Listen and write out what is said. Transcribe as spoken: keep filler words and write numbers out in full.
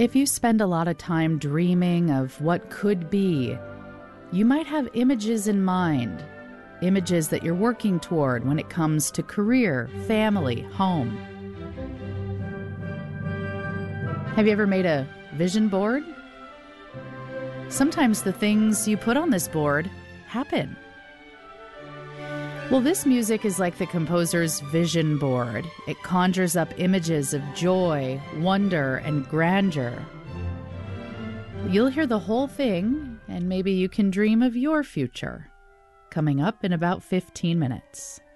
If you spend a lot of time dreaming of what could be, you might have images in mind, images that you're working toward when it comes to career, family, home. Have you ever made a vision board? Sometimes the things you put on this board happen. Well, this music is like the composer's vision board. It conjures up images of joy, wonder, and grandeur. You'll hear the whole thing, and maybe you can dream of your future. Coming up in about fifteen minutes.